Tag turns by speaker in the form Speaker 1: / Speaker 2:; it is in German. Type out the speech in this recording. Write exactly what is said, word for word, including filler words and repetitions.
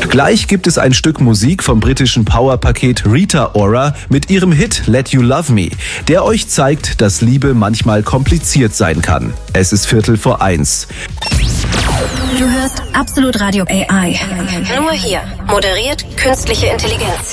Speaker 1: Gleich gibt es ein Stück Musik vom britischen Powerpaket Rita Ora mit ihrem Hit Let You Love Me, der euch zeigt, dass Liebe manchmal kompliziert sein kann. Es ist Viertel vor eins.
Speaker 2: Du hörst Absolut Radio A I. Nur hier. Moderiert künstliche Intelligenz.